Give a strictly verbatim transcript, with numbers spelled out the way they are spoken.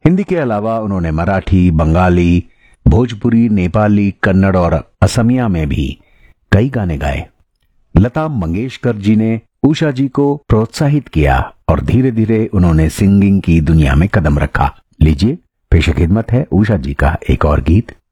हिंदी के अलावा उन्होंने मराठी, बंगाली, भोजपुरी, नेपाली, कन्नड़ और असमिया में भी कई गाने गाए। लता मंगेशकर जी ने उषा जी को प्रोत्साहित किया और धीरे धीरे उन्होंने सिंगिंग की दुनिया में कदम रखा। लीजिए पेश खिदमत है उषा जी का एक और गीत।